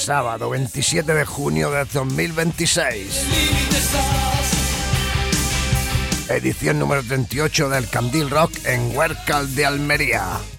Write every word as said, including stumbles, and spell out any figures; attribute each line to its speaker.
Speaker 1: sábado veintisiete de junio de dos mil veintiséis. Edición número treinta y ocho del Candil Rock en Huércal de Almería.